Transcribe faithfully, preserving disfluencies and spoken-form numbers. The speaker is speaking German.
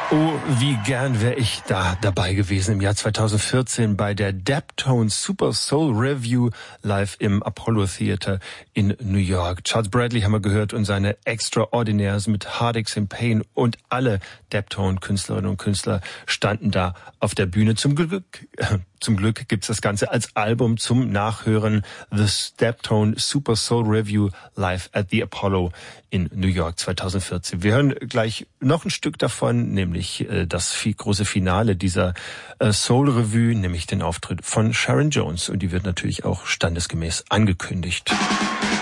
Oh, wie gern wäre ich da dabei gewesen im Jahr zweitausendvierzehn bei der Daptones Super Soul Review live im Apollo Theater in New York. Charles Bradley haben wir gehört und seine Extraordinaires mit Heartaches in Pain und alle Daptone-Künstlerinnen und Künstler standen da auf der Bühne. Zum Glück, äh, zum Glück gibt's das Ganze als Album zum Nachhören. The Daptone Super Soul Review live at the Apollo in New York zweitausendvierzehn. Wir hören gleich noch ein Stück davon, nämlich äh, das viel, große Finale dieser äh, Soul Revue, nämlich den Auftritt von Sharon Jones. Und die wird natürlich auch standesgemäß angekündigt.